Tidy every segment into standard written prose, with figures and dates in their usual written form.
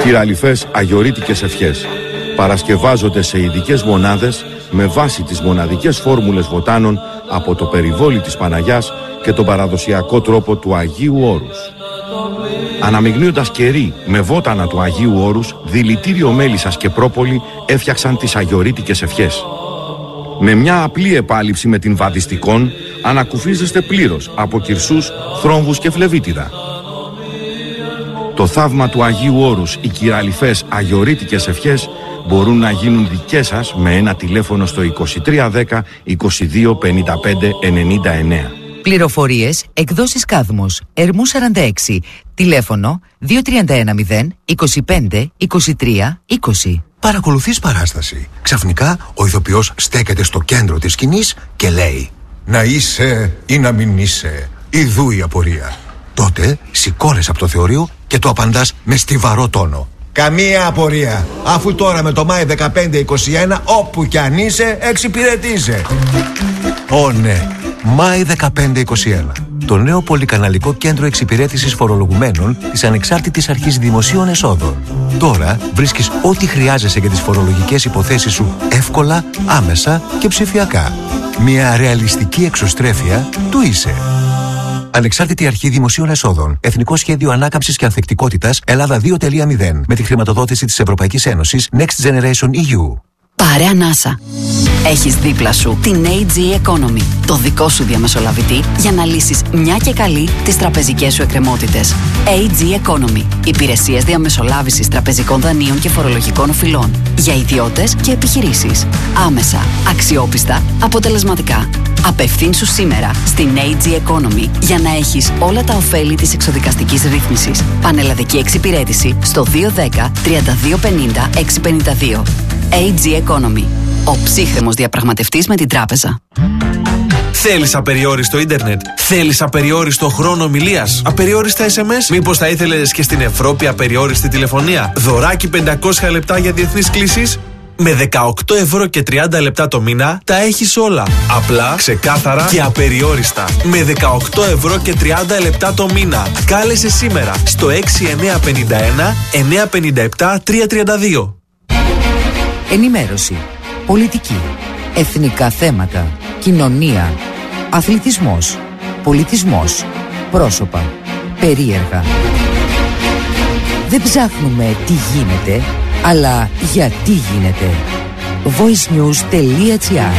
Κυραλιφές αγιορείτικες ευχές παρασκευάζονται σε ειδικές μονάδες με βάση τις μοναδικές φόρμουλες βοτάνων από το περιβόλι της Παναγιάς και τον παραδοσιακό τρόπο του Αγίου Όρους. Αναμειγνύοντας κερί με βότανα του Αγίου Όρους, δηλητήριο μέλισσας και πρόπολη έφτιαξαν τις αγιορείτικες ευχές. Με μια απλή επάλυψη με την βαδιστικόν ανακουφίζεστε πλήρως από κυρσούς, θρόμβους και φλεβίτιδα. Το θαύμα του Αγίου Όρους, οι κυραλιφές αγιορείτικες ευχές μπορούν να γίνουν δικές σας με ένα τηλέφωνο στο 2310 22 55 99. Πληροφορίες, εκδόσεις Κάδμος, Ερμού 46, τηλέφωνο 2310 25 23 20. Παρακολουθείς παράσταση. Ξαφνικά ο ηθοποιός στέκεται στο κέντρο της σκηνής και λέει: «Να είσαι ή να μην είσαι, ιδού η απορία». Τότε σηκώνεσαι από το θεωρείο και το απαντάς με στιβαρό τόνο: «Καμία απορία, αφού τώρα με το Μάη 15-21 όπου κι αν είσαι εξυπηρετείσαι». Ω ναι, Μάη 15-21. Το νέο πολυκαναλικό κέντρο εξυπηρέτησης φορολογουμένων της Ανεξάρτητης Αρχής Δημοσίων Εσόδων. Τώρα βρίσκεις ό,τι χρειάζεσαι για τις φορολογικές υποθέσεις σου εύκολα, άμεσα και ψηφιακά. Μια ρεαλιστική εξωστρέφεια του είσαι. Ανεξάρτητη Αρχή Δημοσίων Εσόδων. Εθνικό Σχέδιο Ανάκαμψης και Ανθεκτικότητας Ελλάδα 2.0. Με τη χρηματοδότηση της Ευρωπαϊκής Ένωσης Next Generation EU. Πάρε ανάσα. Έχεις δίπλα σου την AG Economy, το δικό σου διαμεσολαβητή για να λύσεις μια και καλή τις τραπεζικές σου εκκρεμότητες. AG Economy. Υπηρεσίες διαμεσολάβησης τραπεζικών δανείων και φορολογικών οφειλών. Για ιδιώτες και επιχειρήσεις. Άμεσα, αξιόπιστα, αποτελεσματικά. Απευθύνσου σήμερα στην AG Economy για να έχεις όλα τα ωφέλη της εξοδικαστικής ρύθμισης. Πανελλαδική εξυπηρέτηση στο 210 3250 652. AG Economy. Ο ψύχρεμος διαπραγματευτής με την τράπεζα. Θέλεις απεριόριστο ίντερνετ? Θέλεις απεριόριστο χρόνο ομιλίας? Απεριόριστα SMS? Μήπως θα ήθελες και στην Ευρώπη απεριόριστη τηλεφωνία? Δωράκι 500 λεπτά για διεθνείς κλήσεις? Με 18 ευρώ και 30 λεπτά το μήνα τα έχεις όλα. Απλά, ξεκάθαρα και απεριόριστα. Με 18 ευρώ και 30 λεπτά το μήνα. Κάλεσε σήμερα στο 6951 957 332. Ενημέρωση, πολιτική, εθνικά θέματα, κοινωνία, αθλητισμός, πολιτισμός, πρόσωπα, περίεργα. Δεν ψάχνουμε τι γίνεται, αλλά γιατί γίνεται. voicenews.gr.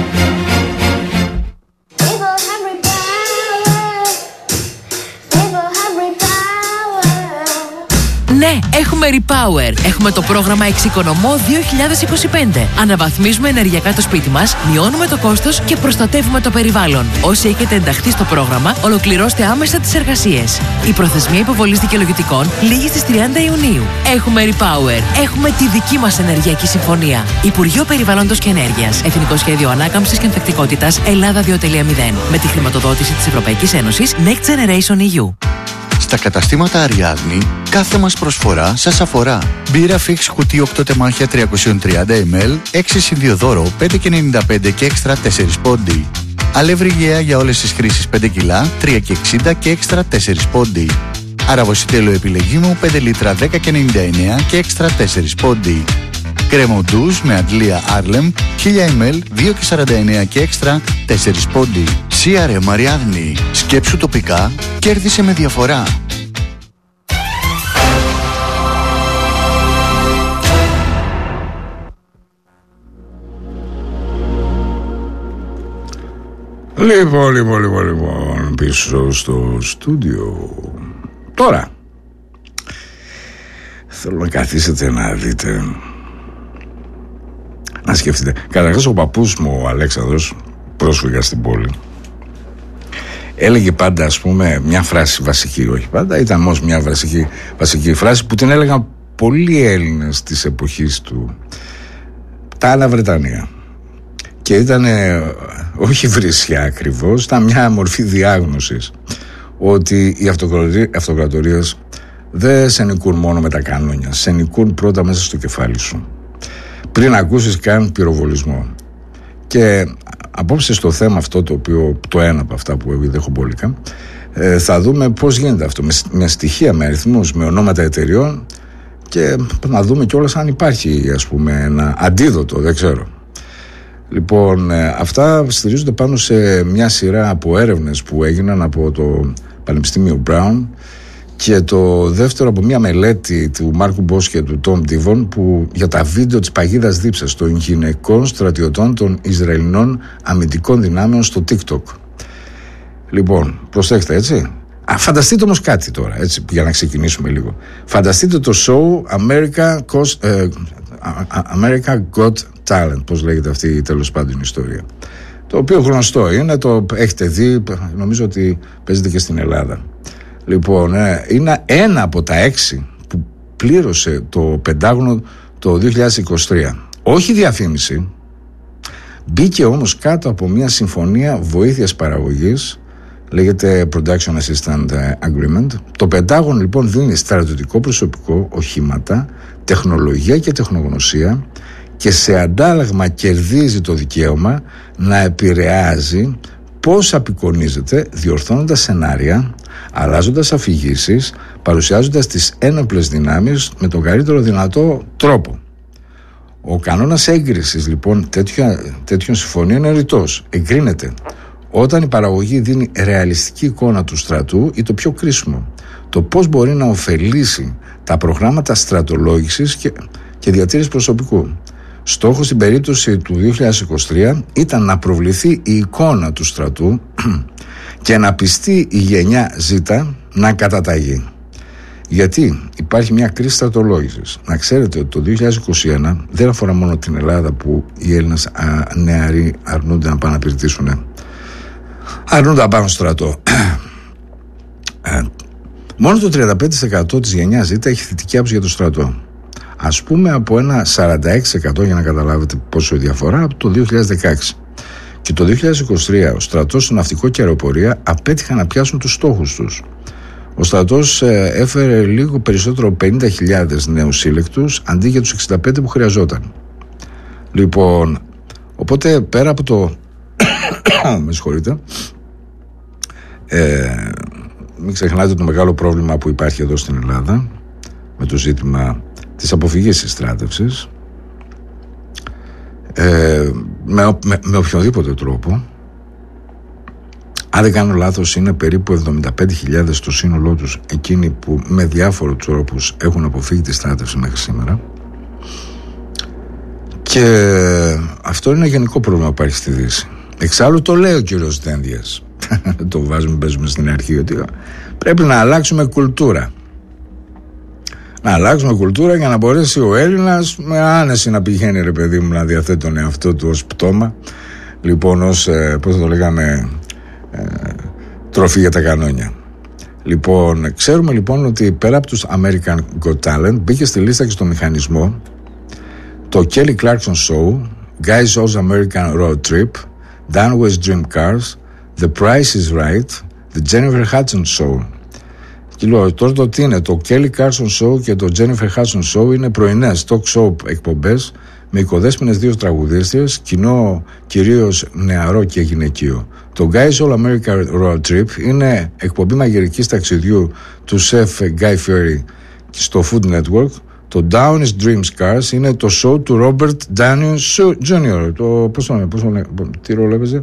Ναι, έχουμε Repower. Έχουμε το πρόγραμμα Εξοικονομώ 2025. Αναβαθμίζουμε ενεργειακά το σπίτι μας, μειώνουμε το κόστος και προστατεύουμε το περιβάλλον. Όσοι έχετε ενταχθεί στο πρόγραμμα, ολοκληρώστε άμεσα τις εργασίες. Η προθεσμία υποβολής δικαιολογητικών λήγει στις 30 Ιουνίου. Έχουμε Repower. Έχουμε τη δική μας ενεργειακή συμφωνία. Υπουργείο Περιβάλλοντος και Ενέργειας. Εθνικό Σχέδιο Ανάκαμψης και Ανθεκτικότητας Ελλάδα 2.0. Με τη χρηματοδότηση της Ευρωπαϊκής Ένωσης Next Generation EU. Στα καταστήματα Αριάδνη, κάθε μας προσφορά σας αφορά. Μπύρα Fix κουτί 8 τεμάχια 330 ml, 6 συν 2 δώρο, 5,95 και έξτρα 4 πόντι. Αλεύρι γέα για όλες τις χρήσεις 5 κιλά, 3,60 και έξτρα 4 πόντι. Αραβοσιτέλο επιλεγή μου 5 λίτρα 10,99 και έξτρα 4 πόντι. Κρέμο ντουζ με αντλία Άρλεμ 1000 ml, 2,49 και έξτρα 4 πόντι. CRM Αριάδνη. Σκέψου τοπικά, κέρδισε με διαφορά. Λοιπόν, πίσω στο στούντιο. Τώρα θέλω να καθίσετε να δείτε, να σκεφτείτε. Καταρχάς ο παππούς μου ο Αλέξανδρος, πρόσφυγα στην πόλη, έλεγε πάντα, ας πούμε, μια φράση βασική, όχι πάντα, ήταν όμως μια βασική φράση που την έλεγαν πολλοί Έλληνες της εποχής του, τα άλλα Βρετανία, και ήταν όχι βρισιά ακριβώς, ήταν μια μορφή διάγνωσης ότι οι αυτοκρατορίες δεν σε νικούν μόνο με τα κανόνια, σε νικούν πρώτα μέσα στο κεφάλι σου, πριν ακούσεις καν πυροβολισμό. Και απόψε στο θέμα αυτό, το οποίο το ένα από αυτά που έχω μπόλικα, θα δούμε πώς γίνεται αυτό με στοιχεία, με αριθμούς, με ονόματα εταιριών και να δούμε κιόλας αν υπάρχει, ας πούμε, ένα αντίδοτο, δεν ξέρω. Λοιπόν, αυτά στηρίζονται πάνω σε μια σειρά από έρευνες που έγιναν από το Πανεπιστήμιο Brown και το δεύτερο από μια μελέτη του Μάρκου Μπος και του Τόμ Ντίβον για τα βίντεο της παγίδας δίψας των γυναικών στρατιωτών των Ισραηλινών αμυντικών δυνάμεων στο TikTok. Λοιπόν, προσέξτε, έτσι. Φανταστείτε όμως κάτι τώρα, έτσι, για να ξεκινήσουμε λίγο. Φανταστείτε το show America Got Talent, πώς λέγεται αυτή η τέλος πάντων ιστορία. Το οποίο γνωστό είναι, το έχετε δει, νομίζω ότι παίζεται και στην Ελλάδα. Λοιπόν, είναι ένα από τα 6 που πλήρωσε το Πεντάγωνο το 2023. Όχι διαφήμιση, μπήκε όμως κάτω από μια συμφωνία βοήθειας παραγωγής, λέγεται Production Assistant Agreement. Το Πεντάγωνο λοιπόν δίνει στρατιωτικό προσωπικό, οχήματα, τεχνολογία και τεχνογνωσία και σε αντάλλαγμα κερδίζει το δικαίωμα να επηρεάζει πώς απεικονίζεται, διορθώνοντας σενάρια, αλλάζοντας αφηγήσεις, παρουσιάζοντας τις ένοπλες δυνάμεις με τον καλύτερο δυνατό τρόπο. Ο κανόνας έγκρισης λοιπόν τέτοιων συμφωνίων είναι ρητός. Εγκρίνεται όταν η παραγωγή δίνει ρεαλιστική εικόνα του στρατού ή το πιο κρίσιμο, το πώς μπορεί να ωφελήσει τα προγράμματα στρατολόγησης και διατήρησης προσωπικού. Στόχος στην περίπτωση του 2023 ήταν να προβληθεί η εικόνα του στρατού και να πιστεί η γενιά Z να καταταγεί. Γιατί υπάρχει μια κρίση στρατολόγησης. Να ξέρετε ότι το 2021 δεν αφορά μόνο την Ελλάδα που οι Έλληνες νεαροί αρνούνται να πάνε να πυρητήσουν. Αρνούνται να πάνε στο στρατό. Μόνο το 35% της γενιάς Z έχει θετική άποψη για το στρατό. Ας πούμε από ένα 46% για να καταλάβετε πόσο διαφορά από το 2016. Και το 2023 ο στρατός, το ναυτικό και αεροπορία απέτυχαν να πιάσουν τους στόχους τους. Ο στρατός έφερε λίγο περισσότερο 50.000 νέους σύλλεκτους αντί για τους 65 που χρειαζόταν. Λοιπόν, οπότε πέρα από το με συγχωρείτε, μην ξεχνάτε το μεγάλο πρόβλημα που υπάρχει εδώ στην Ελλάδα με το ζήτημα της αποφυγής της στράτευσης, με οποιοδήποτε τρόπο. Αν δεν κάνω λάθος είναι περίπου 75.000 στο σύνολό τους εκείνοι που με διάφορους τρόπους έχουν αποφύγει τη στράτευση μέχρι σήμερα. Και αυτό είναι ένα γενικό πρόβλημα που υπάρχει στη Δύση. Εξάλλου το λέει ο κύριος Δένδιας το βάζουμε, παίζουμε στην αρχή, ότι πρέπει να αλλάξουμε κουλτούρα. Να αλλάξουμε κουλτούρα για να μπορέσει ο Έλληνας με άνεση να πηγαίνει, ρε παιδί μου, να διαθέτει τον εαυτό του ως πτώμα, λοιπόν, ως πώς θα το λέγαμε, τροφή για τα κανόνια. Λοιπόν, ξέρουμε λοιπόν ότι πέρα από τους American Got Talent μπήκε στη λίστα και στο μηχανισμό το Kelly Clarkson Show, Guy Raw's American Road Trip, Danway's Dream Cars, The Price is Right, The Jennifer Hudson Show. Και λέω τώρα το τι είναι, το Kelly Clarkson Show και το Jennifer Hudson Show είναι πρωινές talk show εκπομπές με οικοδέσποινες δύο τραγουδίστριες, κοινό κυρίως νεαρό και γυναικείο. Το Guy's All American Road Trip είναι εκπομπή μαγειρικής ταξιδιού του σεφ Guy Fieri στο Food Network. Το Downey's Dreams Cars είναι το show του Robert Downey Jr. Τι ρόλο έπαιζε?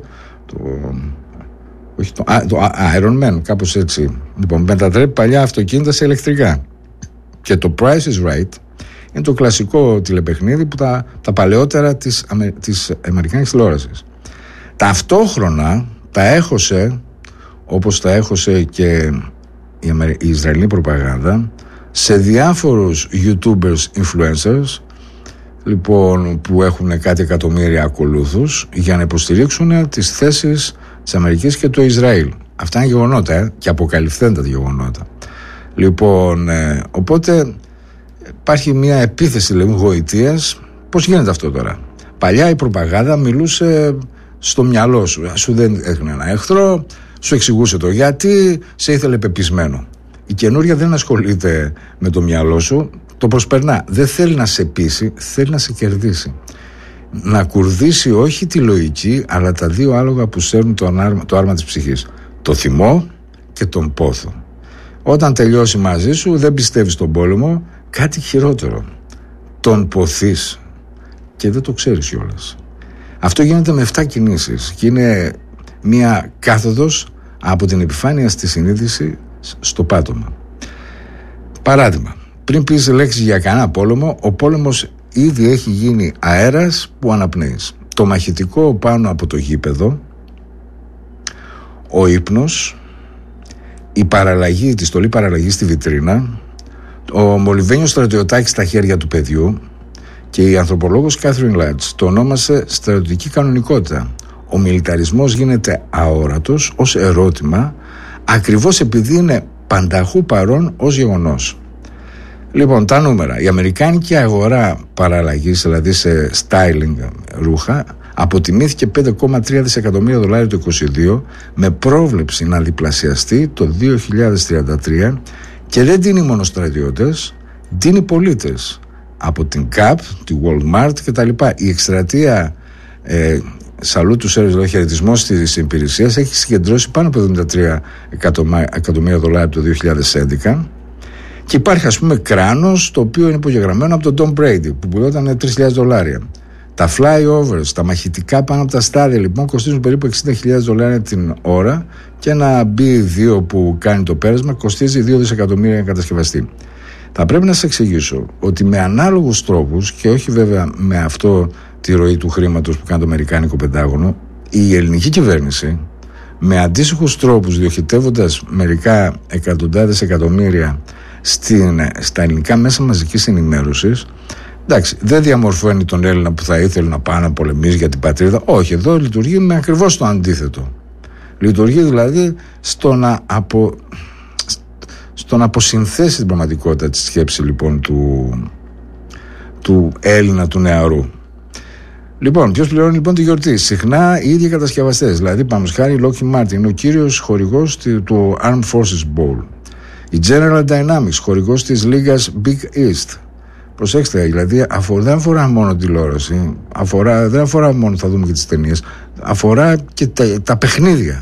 Το Iron Man, κάπως έτσι. Λοιπόν, μετατρέπει παλιά αυτοκίνητα σε ηλεκτρικά. Και το Price is Right είναι το κλασικό τηλεπαιχνίδι που τα παλαιότερα της αμερικάνικης τηλεόρασης. Ταυτόχρονα τα έχωσε, όπως τα έχωσε και η Ισραηλινή προπαγάνδα, σε διάφορους YouTubers, influencers, λοιπόν, που έχουν κάτι εκατομμύρια ακολούθους για να υποστηρίξουν τις θέσεις της Αμερικής και του Ισραήλ. Αυτά είναι γεγονότα και αποκαλυφθέντα γεγονότα. Λοιπόν, οπότε υπάρχει μια επίθεση, λέμε, γοητείας. Πώς γίνεται αυτό τώρα? Παλιά η προπαγάνδα μιλούσε στο μυαλό σου. Σου δεν έδινε ένα εχθρό, σου εξηγούσε το γιατί, σε ήθελε πεπισμένο. Η καινούρια δεν ασχολείται με το μυαλό σου, το προσπερνά. Δεν θέλει να σε πείσει, θέλει να σε κερδίσει. Να κουρδίσει όχι τη λογική, αλλά τα δύο άλογα που σέρνουν το άρμα της ψυχής. Το θυμό και τον πόθο. Όταν τελειώσει μαζί σου, δεν πιστεύει στον πόλεμο, κάτι χειρότερο. Τον ποθείς και δεν το ξέρεις κιόλας. Αυτό γίνεται με 7 κινήσεις και είναι μια κάθοδος από την επιφάνεια στη συνείδηση στο πάτωμα. Παράδειγμα, πριν πεις λέξη για κανένα πόλεμο, ο πόλεμος ήδη έχει γίνει αέρας που αναπνέεις. Το μαχητικό πάνω από το γήπεδο, ο ύπνος, η παραλλαγή, τη στολή παραλλαγή στη βιτρίνα, ο μολυβένιος στρατιωτάκης στα χέρια του παιδιού και η ανθρωπολόγος Κάθριν Λάτς το ονόμασε στρατιωτική κανονικότητα. Ο μιλιταρισμός γίνεται αόρατος ως ερώτημα ακριβώς επειδή είναι πανταχού παρόν ως γεγονός. Λοιπόν, τα νούμερα. Η αμερικάνικη αγορά παραλλαγής, δηλαδή σε styling ρούχα, αποτιμήθηκε $5,3 δισεκατομμύρια το 2022 με πρόβλεψη να διπλασιαστεί το 2033 και δεν δίνει μόνο στρατιώτες, δίνει πολίτες από την CAP, τη Walmart κτλ. Η εκστρατεία Salute to Service, δηλαδή χαιρετισμός της υπηρεσίας, έχει συγκεντρώσει πάνω από $73 εκατομμύρια το 2011 και υπάρχει, ας πούμε, κράνος το οποίο είναι υπογεγραμμένο από τον Tom Brady που πουλόταν $3,000. Τα flyovers, τα μαχητικά πάνω από τα στάδια λοιπόν κοστίζουν περίπου $60,000 την ώρα και ένα B2 που κάνει το πέρασμα κοστίζει $2 δισεκατομμύρια κατασκευαστή. Θα πρέπει να σας εξηγήσω ότι με ανάλογους τρόπους και όχι βέβαια με αυτό τη ροή του χρήματος που κάνει το Αμερικάνικο Πεντάγωνο, η ελληνική κυβέρνηση με αντίστοιχους τρόπους διοχετεύοντας μερικά εκατοντάδες εκατομμύρια στα ελληνικά μέσα μαζικής ενημέρωσης, εντάξει, δεν διαμορφώνει τον Έλληνα που θα ήθελε να πάει να πολεμήσει για την πατρίδα. Όχι, εδώ λειτουργεί με ακριβώς το αντίθετο. Λειτουργεί δηλαδή στο να αποσυνθέσει την πραγματικότητα τη σκέψη λοιπόν του Έλληνα, του νεαρού. Λοιπόν, ποιος πληρώνει λοιπόν τη γιορτή? Συχνά οι ίδιοι κατασκευαστές. Δηλαδή, πάμε χάρη, η Lockheed Martin είναι ο κύριος χορηγός του Armed Forces Bowl. Η General Dynamics, χορηγός της λίγας Big East. Προσέξτε, δηλαδή δεν αφορά μόνο τηλεόραση, δεν αφορά μόνο, θα δούμε και τις ταινίες, αφορά και τα παιχνίδια.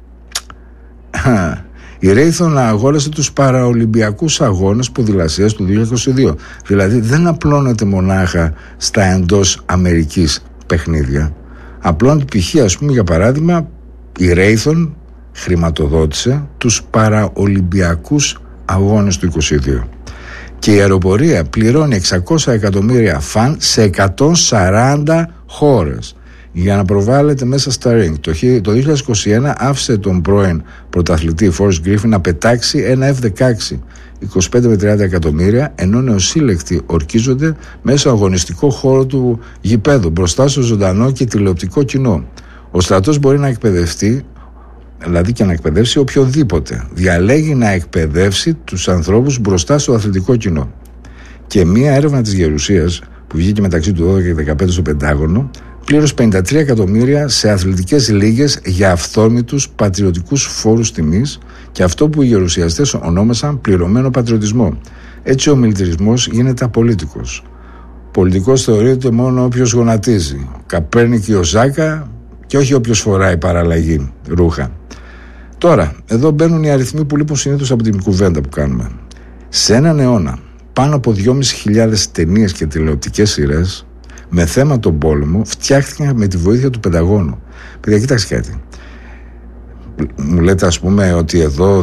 Η Raytheon αγόρασε τους παραολυμπιακούς αγώνες ποδηλασίας του 2022. Δηλαδή δεν απλώνεται μονάχα στα εντός Αμερικής παιχνίδια. Απλώνεται π.χ. ας πούμε για παράδειγμα η Raytheon χρηματοδότησε τους παραολυμπιακούς αγώνες του 2022. Και η αεροπορία πληρώνει 600 εκατομμύρια φαν σε 140 χώρες για να προβάλλεται μέσα στα ring. Το 2021 άφησε τον πρώην πρωταθλητή Forrest Griffin να πετάξει ένα F-16 25 με 30 εκατομμύρια, ενώ νεοσύλλεκτοι ορκίζονται μέσα στο αγωνιστικό χώρο του γηπέδου μπροστά στο ζωντανό και τηλεοπτικό κοινό. Ο στρατός μπορεί να εκπαιδευτεί, δηλαδή και να εκπαιδεύσει οποιοδήποτε. Διαλέγει να εκπαιδεύσει τους ανθρώπους μπροστά στο αθλητικό κοινό. Και μία έρευνα της Γερουσίας που βγήκε μεταξύ του 12 και 15 στο Πεντάγωνο πλήρωσε 53 εκατομμύρια σε αθλητικές λίγες για αυθόρμητους πατριωτικούς φόρους τιμής και αυτό που οι γερουσιαστές ονόμασαν πληρωμένο πατριωτισμό. Έτσι ο μιλιταρισμός γίνεται απολίτικος. Πολιτικός θεωρείται μόνο όποιος γονατίζει. Καπέρνικη ο Ζάκα και όχι όποιος φοράει παραλλαγή ρούχα. Τώρα, εδώ μπαίνουν οι αριθμοί που λείπουν συνήθως από την κουβέντα που κάνουμε. Σε έναν αιώνα, πάνω από 2.500 ταινίες και τηλεοπτικές σειρές με θέμα τον πόλεμο φτιάχτηκαν με τη βοήθεια του Πενταγώνου. Παιδιά, κοίταξε κάτι. Μου λέτε ας πούμε ότι εδώ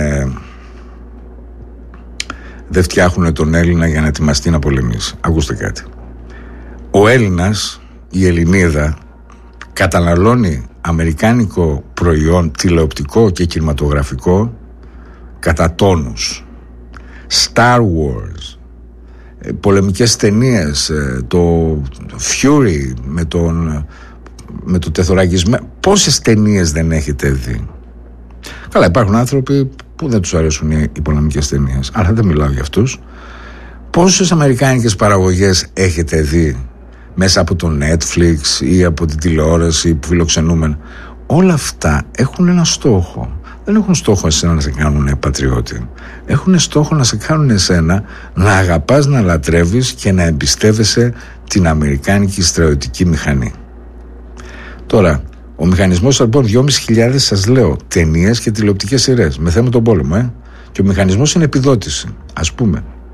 δεν φτιάχνουν τον Έλληνα για να ετοιμαστεί να πολεμήσει. Ακούστε κάτι. Ο Έλληνας, η Ελληνίδα, καταναλώνει αμερικάνικο προϊόν τηλεοπτικό και κινηματογραφικό κατά τόνους. Star Wars, πολεμικές ταινίες, το Fury με το τεθωρακισμένο. Πόσες ταινίες δεν έχετε δει? Καλά, υπάρχουν άνθρωποι που δεν τους αρέσουν οι πολεμικές ταινίες, αλλά δεν μιλάω για αυτούς. Πόσες αμερικάνικες παραγωγές έχετε δει μέσα από το Netflix ή από την τηλεόραση που φιλοξενούμε? Όλα αυτά έχουν ένα στόχο. Δεν έχουν στόχο εσένα να σε κάνουν πατριώτη. Έχουν στόχο να σε κάνουν εσένα να αγαπάς, να λατρεύεις και να εμπιστεύεσαι την αμερικάνικη στρατιωτική μηχανή. Τώρα, ο μηχανισμός λοιπόν 2.500 σας λέω ταινίες και τηλεοπτικές σειρές με θέμα τον πόλεμο, και ο μηχανισμός είναι επιδότηση. Ας πούμε,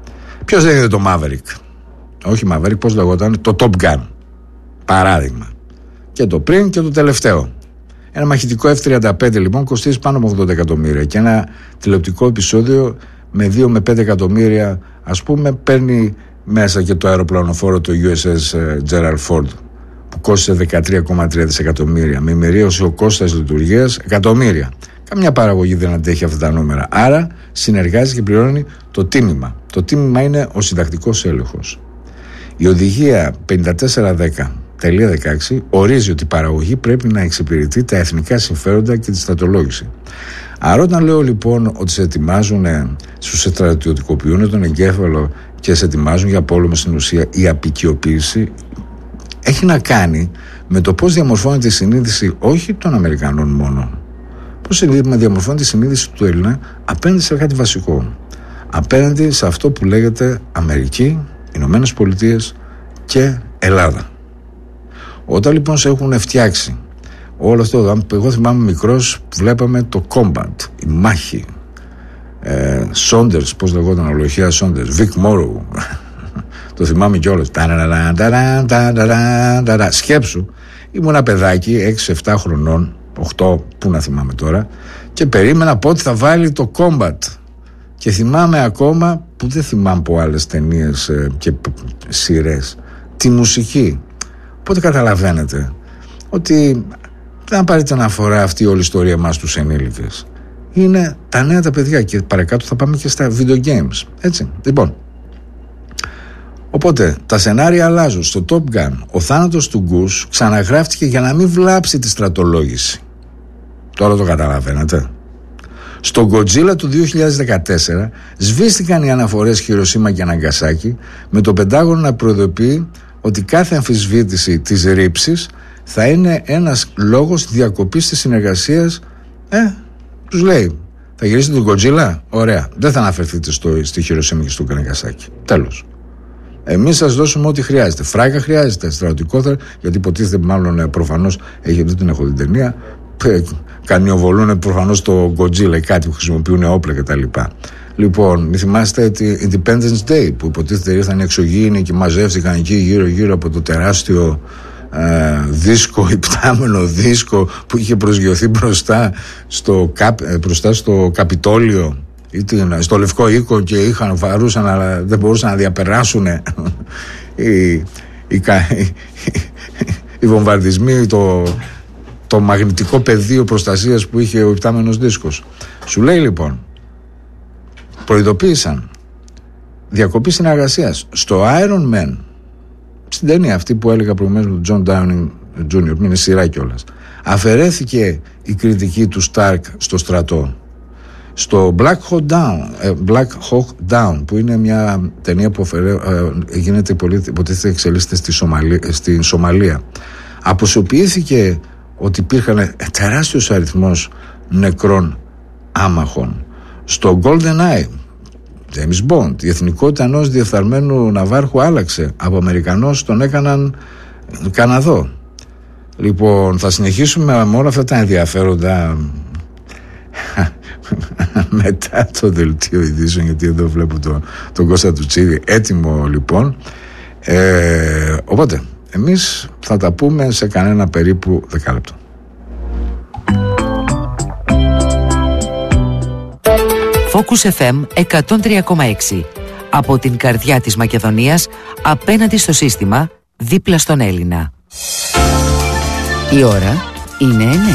Ποιος δεν είδε το Maverick? Όχι Maverick, πώς λεγόταν? Το Top Gun, παράδειγμα. Και το πριν και το τελευταίο. Ένα μαχητικό F-35 λοιπόν κοστίζει πάνω από 80 εκατομμύρια και ένα τηλεοπτικό επεισόδιο με 2 με 5 εκατομμύρια ας πούμε παίρνει μέσα και το αεροπλανοφόρο το USS Gerald Ford που κόστισε 13,3 δισεκατομμύρια με ημερίωση ο κόστος λειτουργίας εκατομμύρια. Καμιά παραγωγή δεν αντέχει αυτά τα νούμερα, άρα συνεργάζεται και πληρώνει το τίμημα. Το τίμημα είναι ο συντακτικός έλεγχος. Η οδηγία 5410.16 ορίζει ότι η παραγωγή πρέπει να εξυπηρετεί τα εθνικά συμφέροντα και τη στρατολόγηση. Άρα όταν λέω λοιπόν ότι σε ετοιμάζουν, σου στρατιωτικοποιούν τον εγκέφαλο και σε ετοιμάζουν για πόλεμο, στην ουσία η απικιοποίηση έχει να κάνει με το πώς διαμορφώνεται η συνείδηση όχι των Αμερικανών μόνο. Πώς διαμορφώνεται η συνείδηση του Έλληνα απέναντι σε κάτι βασικό. Απέναντι σε αυτό που λέγεται Αμερική, Ηνωμένες Πολιτείες και Ελλάδα. Όταν λοιπόν σε έχουν φτιάξει όλο αυτό, εγώ θυμάμαι μικρός βλέπαμε το combat, η μάχη, Saunders, πώς λεγόταν ολογία Saunders, Vic Morrow, το θυμάμαι κιόλας. Σκέψου, ήμουν ένα παιδάκι 6-7 χρονών, 8, πού να θυμάμαι τώρα, και περίμενα πότε θα βάλει το combat. Και θυμάμαι ακόμα, που δεν θυμάμαι από άλλες ταινίες και σειρές, τη μουσική. Οπότε καταλαβαίνετε ότι δεν πάρετε αναφορά αυτή όλη η ιστορία μας τους ενήλικες. Είναι τα νέα τα παιδιά και παρακάτω θα πάμε και στα video games. Έτσι, λοιπόν. Οπότε τα σενάρια αλλάζουν. Στο Top Gun ο θάνατος του Γκους ξαναγράφτηκε για να μην βλάψει τη στρατολόγηση. Τώρα το καταλαβαίνετε. Στο Godzilla του 2014 σβήστηκαν οι αναφορές Χιροσίμα και Ναγκασάκι με το Πεντάγωνο να προειδοποιεί ότι κάθε αμφισβήτηση της ρήψης θα είναι ένας λόγος διακοπής της συνεργασίας. Τους λέει, θα γυρίσετε τον Godzilla? Ωραία, δεν θα αναφερθείτε στη Χιροσίμα και στο Ναγκασάκι. Τέλος. Εμείς σας δώσουμε ό,τι χρειάζεται. Φράγκα χρειάζεται, στρατιωτικό, γιατί υποτίθεται μάλλον προφανώς, δεν την έχω την ταινία, κανιοβολούν προφανώς το Godzilla ή κάτι που χρησιμοποιούν όπλα κτλ. Λοιπόν, μη θυμάστε τη Independence Day που υποτίθεται ήρθαν οι εξωγήινοι και μαζεύτηκαν εκεί γύρω-γύρω από το τεράστιο δίσκο, υπτάμενο δίσκο που είχε προσγειωθεί μπροστά στο Καπιτόλιο ή στο Λευκό Οίκο και βαρούσαν αλλά δεν μπορούσαν να διαπεράσουν οι βομβαρδισμοί, το μαγνητικό πεδίο προστασίας που είχε ο υπτάμενος δίσκος. Σου λέει λοιπόν, προειδοποίησαν διακοπή συνεργασίας. Στο Iron Man, στην ταινία αυτή που έλεγα προηγουμένως με τον John Downey Jr., που είναι σειρά κιόλας, αφαιρέθηκε η κριτική του Stark στο στρατό. Στο Black Hawk Down, που είναι μια ταινία που γίνεται υποτίθεται εξελίσσεται στη Σομαλία, αποσιοποιήθηκε ότι υπήρχαν τεράστιος αριθμός νεκρών άμαχων. Στο GoldenEye, James Bond, η εθνικότητα ενός διεφθαρμένου ναυάρχου άλλαξε. Από Αμερικανός τον έκαναν Καναδό. Λοιπόν, θα συνεχίσουμε με όλα αυτά τα ενδιαφέροντα μετά το δελτίο ειδήσεων, γιατί εδώ βλέπω τον Κώστα Τουτσίδη έτοιμο λοιπόν. Οπότε εμείς θα τα πούμε σε κανένα περίπου 10 λεπτό. Focus FM 103,6. Από την καρδιά της Μακεδονίας, απέναντι στο σύστημα, δίπλα στον Έλληνα. Η ώρα είναι 9.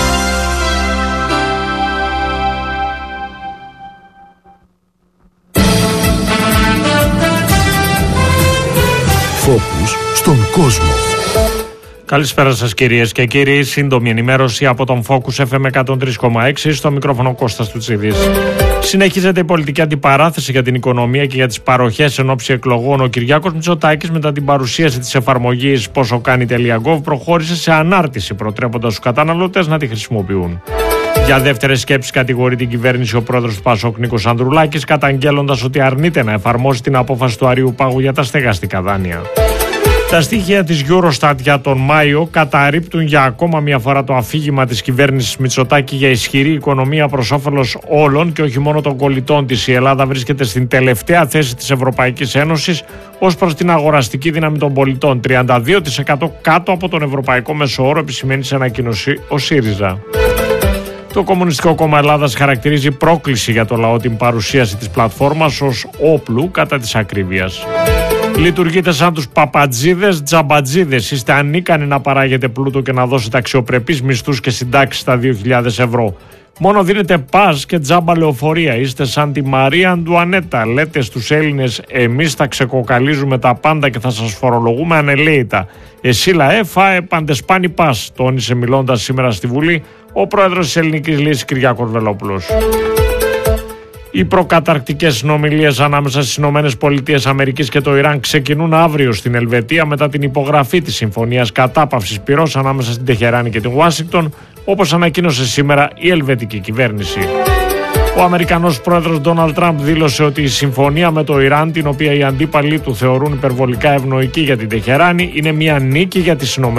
Focus στον κόσμο. Καλησπέρα σας κυρίες και κύριοι. Σύντομη ενημέρωση από τον Focus FM 103,6 στο μικρόφωνο Κώστας Τουτσίδης. Συνεχίζεται η πολιτική αντιπαράθεση για την οικονομία και για τις παροχές εν ώψη εκλογών. Ο Κυριάκος Μητσοτάκης, μετά την παρουσίαση της εφαρμογής πόσο κάνει.gov, προχώρησε σε ανάρτηση, προτρέποντας τους καταναλωτές να τη χρησιμοποιούν. Για δεύτερες σκέψεις κατηγορεί την κυβέρνηση ο πρόεδρος του ΠΑΣΟΚ Νίκος Ανδρουλάκης, καταγγέλλοντας ότι αρνείται να εφαρμόσει την απόφαση του Αριού Πάγου για τα στεγαστικά δάνεια. Τα στοιχεία της Eurostat για τον Μάιο καταρρίπτουν για ακόμα μια φορά το αφήγημα της κυβέρνησης Μητσοτάκη για ισχυρή οικονομία προς όφελος όλων και όχι μόνο των κολλητών της. Η Ελλάδα βρίσκεται στην τελευταία θέση της Ευρωπαϊκής Ένωσης ως προς την αγοραστική δύναμη των πολιτών. 32% κάτω από τον ευρωπαϊκό μεσόωρο, επισημαίνει σε ανακοίνωση ο ΣΥΡΙΖΑ. Το Κομμουνιστικό Κόμμα Ελλάδας χαρακτηρίζει πρόκληση για το λαό την παρουσίαση της πλατφόρμας ως όπλου κατά της ακρίβειας. Λειτουργείτε σαν τους παπατζίδες, τζαμπατζίδες. Είστε ανίκανοι να παράγετε πλούτο και να δώσετε αξιοπρεπείς μισθούς και συντάξεις στα 2.000 ευρώ. Μόνο δίνετε πας και τζάμπα λεωφορεία. Είστε σαν τη Μαρία Αντουανέτα. Λέτε στους Έλληνες, εμείς θα ξεκοκαλίζουμε τα πάντα και θα σας φορολογούμε ανελαίητα. Εσύ λαέ, φάε παντεσπάνι πας, τόνισε μιλώντας σήμερα στη Βουλή ο πρόεδρος της Ελληνικής Λύσης Κυριάκος Βελόπουλος. Οι προκαταρκτικές συνομιλίες ανάμεσα στις ΗΠΑ και το Ιράν ξεκινούν αύριο στην Ελβετία μετά την υπογραφή της συμφωνίας κατάπαυσης πυρός ανάμεσα στην Τεχεράνη και την Ουάσιγκτον, όπως ανακοίνωσε σήμερα η ελβετική κυβέρνηση. Ο Αμερικανός πρόεδρος Ντόναλντ Τραμπ δήλωσε ότι η συμφωνία με το Ιράν, την οποία οι αντίπαλοι του θεωρούν υπερβολικά ευνοϊκή για την Τεχεράνη, είναι μια νίκη για τις ΗΠΑ.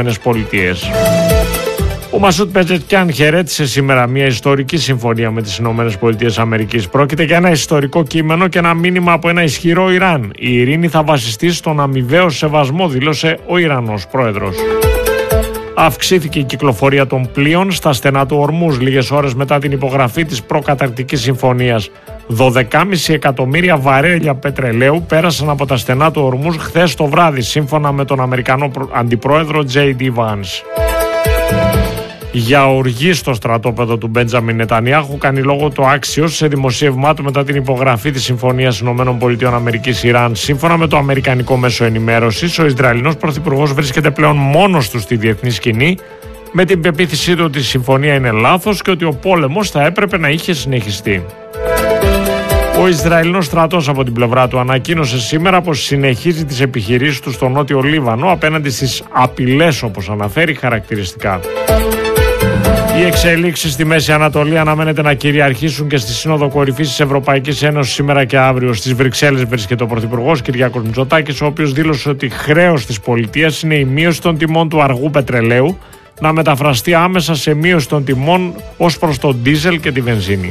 Ο Μασούτ Πεζετκιάν χαιρέτησε σήμερα μια ιστορική συμφωνία με τις ΗΠΑ. Πρόκειται για ένα ιστορικό κείμενο και ένα μήνυμα από ένα ισχυρό Ιράν. Η ειρήνη θα βασιστεί στον αμοιβαίο σεβασμό, δήλωσε ο Ιρανός πρόεδρος. Αυξήθηκε η κυκλοφορία των πλοίων στα στενά του Ορμούζ λίγες ώρες μετά την υπογραφή της προκαταρκτικής συμφωνίας. 12,5 εκατομμύρια βαρέλια πετρελαίου πέρασαν από τα στενά του Ορμούζ χθες το βράδυ, σύμφωνα με τον Αμερικανό αντιπρόεδρο J.D. Vance. Για οργή στο στρατόπεδο του Μπέντζαμιν Νετανιάχου κάνει λόγο το Axios σε δημοσίευμά του μετά την υπογραφή της Συμφωνίας ΗΠΑ-Ιράν. Σύμφωνα με το αμερικανικό μέσο ενημέρωσης, ο Ισραηλινός πρωθυπουργός βρίσκεται πλέον μόνος του στη διεθνή σκηνή, με την πεποίθησή του ότι η συμφωνία είναι λάθος και ότι ο πόλεμος θα έπρεπε να είχε συνεχιστεί. Ο Ισραηλινός στρατός από την πλευρά του ανακοίνωσε σήμερα πως συνεχίζει τις επιχειρήσεις του στο Νότιο Λίβανο απέναντι στις απειλές, όπως αναφέρει χαρακτηριστικά. Οι εξελίξεις στη Μέση Ανατολή αναμένεται να κυριαρχήσουν και στη Σύνοδο Κορυφής της Ευρωπαϊκής Ένωσης σήμερα και αύριο. Στις Βρυξέλλες βρίσκεται ο Πρωθυπουργός Κυριάκος Μητσοτάκης, ο οποίος δήλωσε ότι χρέος της πολιτείας είναι η μείωση των τιμών του αργού πετρελαίου, να μεταφραστεί άμεσα σε μείωση των τιμών ως προς το ντίζελ και τη βενζίνη.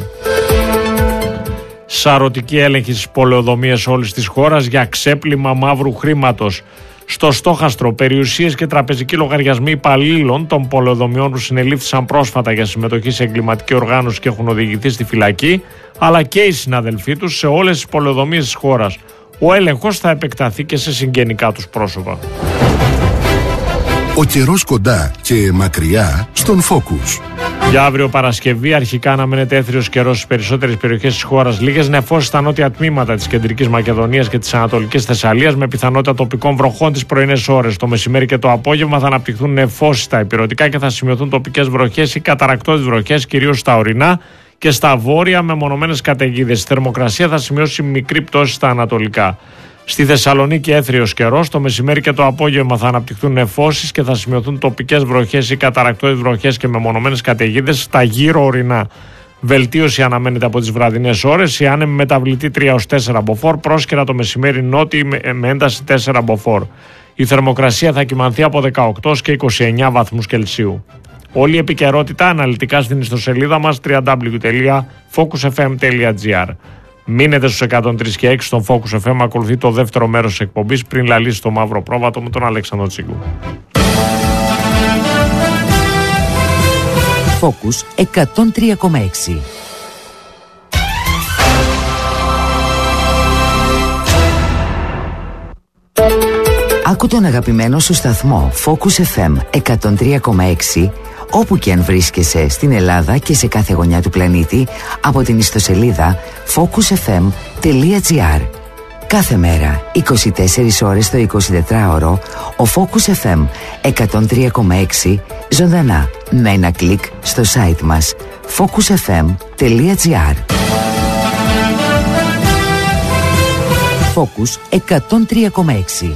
Σαρωτική έλεγχη στις πολεοδομίες όλης της χώρας για ξέπλυμα μαύρου χρήματος. Στο στόχαστρο, περιουσίες και τραπεζικοί λογαριασμοί υπαλλήλων των πολεοδομιών που συνελήφθησαν πρόσφατα για συμμετοχή σε εγκληματική οργάνωση και έχουν οδηγηθεί στη φυλακή, αλλά και οι συναδελφοί τους σε όλες τις πολεοδομίες της χώρας. Ο έλεγχος θα επεκταθεί και σε συγγενικά τους πρόσωπα. Ο καιρός κοντά και μακριά στον Focus. Για αύριο Παρασκευή, αρχικά αναμένεται έθριος καιρός στις περισσότερες περιοχές της χώρας. Λίγες νεφώσεις στα νότια τμήματα της Κεντρικής Μακεδονίας και της Ανατολικής Θεσσαλίας, με πιθανότητα τοπικών βροχών τις πρωινές ώρες. Το μεσημέρι και το απόγευμα θα αναπτυχθούν νεφώσεις στα ηπειρωτικά και θα σημειωθούν τοπικές βροχές ή καταρρακτώδεις βροχές, κυρίως στα ορεινά και στα βόρεια, με μονομένες καταιγίδες. Η θερμοκρασία θα σημειώσει μικρή πτώση στα ανατολικά. Στη Θεσσαλονίκη έθριος καιρός, το μεσημέρι και το απόγευμα θα αναπτυχθούν νεφώσεις και θα σημειωθούν τοπικές βροχές ή καταρρακτώδεις βροχές και μεμονωμένες καταιγίδες στα γύρω ορεινά. Βελτίωση αναμένεται από τις βραδινές ώρες, η άνεμη μεταβλητή 3-4 μποφόρ, πρόσκαιρα το μεσημέρι νότιη με ένταση 4 μποφόρ. Η θερμοκρασία θα κυμανθεί από 18 και 29 βαθμούς Κελσίου. Όλη η επικαιρότητα αναλυτικά στην ιστοσελίδα μας www.focusfm.gr. Μείνετε στους 103 και 6 στον Focus FM, ακολουθεί το δεύτερο μέρος της εκπομπής πριν λαλήσει το μαύρο πρόβατο με τον Αλέξανδρο Τσίγκου. Focus 103,6. Άκου τον αγαπημένο σου σταθμό Focus FM 103,6 όπου και αν βρίσκεσαι στην Ελλάδα και σε κάθε γωνιά του πλανήτη από την ιστοσελίδα focusfm.gr. Κάθε μέρα, 24 ώρες το 24ωρο, ο Focus FM 103,6 ζωντανά με ένα κλικ στο site μας focusfm.gr. Focus 103,6.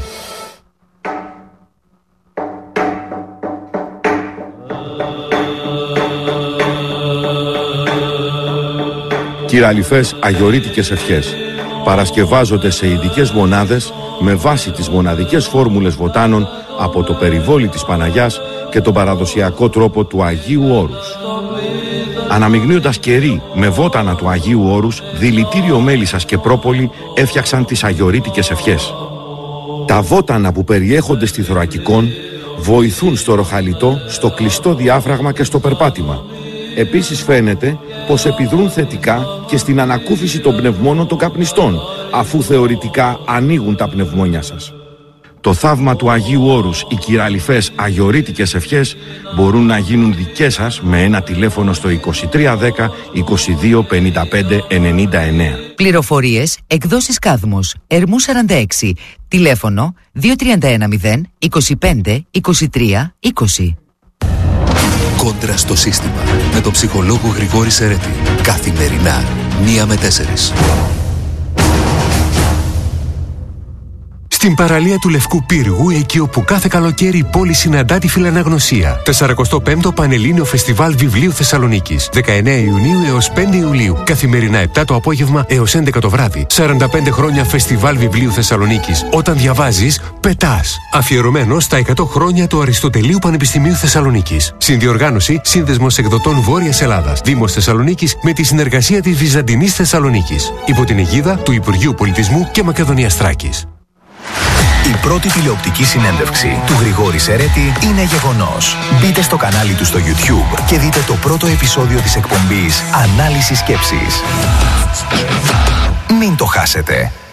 Κυραλιφές αγιορείτικες ευχές παρασκευάζονται σε ειδικές μονάδες με βάση τις μοναδικές φόρμουλες βοτάνων από το περιβόλι της Παναγιάς και τον παραδοσιακό τρόπο του Αγίου Όρους. Αναμειγνύοντας κερί με βότανα του Αγίου Όρους, δηλητήριο μέλισσας και πρόπολη έφτιαξαν τις αγιορείτικες ευχές. Τα βότανα που περιέχονται στη θωρακικόν βοηθούν στο ροχαλιτό, στο κλειστό διάφραγμα και στο περπάτημα. Επίσης φαίνεται πως επιδρούν θετικά και στην ανακούφιση των πνευμόνων των καπνιστών, αφού θεωρητικά ανοίγουν τα πνευμόνια σας. Το θαύμα του Αγίου Όρους, οι κυραλιφές αγιορείτικες ευχές μπορούν να γίνουν δικές σας με ένα τηλέφωνο στο 2310 22 55 99. Πληροφορίες, εκδόσεις Κάδμος, Ερμού 46, τηλέφωνο 2310 25 23 20. Κόντρα στο σύστημα με τον ψυχολόγο Γρηγόρη Σερέτη. Καθημερινά 1 με 4. Στην παραλία του Λευκού Πύργου, εκεί όπου κάθε καλοκαίρι η πόλη συναντά τη φιλαναγνωσία. 45ο Πανελλήνιο Φεστιβάλ Βιβλίου Θεσσαλονίκης. 19 Ιουνίου έως 5 Ιουλίου. Καθημερινά 7 το απόγευμα έως 11 το βράδυ. 45 χρόνια Φεστιβάλ Βιβλίου Θεσσαλονίκης. Όταν διαβάζεις, πετάς. Αφιερωμένο στα 100 χρόνια του Αριστοτελείου Πανεπιστημίου Θεσσαλονίκης. Συνδιοργάνωση Σύνδεσμος Εκδοτών Βόρειας Ελλάδας. Δήμος Θεσσαλονίκης με τη συνεργασία της Βυζαντινής Θεσσαλονίκης. Υπό την αιγίδα του Υπουργείου Πολιτισμού και Μακεδονίας Θράκης. Η πρώτη τηλεοπτική συνέντευξη του Γρηγόρη Σερέτη είναι γεγονός. Μπείτε στο κανάλι του στο YouTube και δείτε το πρώτο επεισόδιο της εκπομπής Ανάλυση Σκέψης. Μην το χάσετε.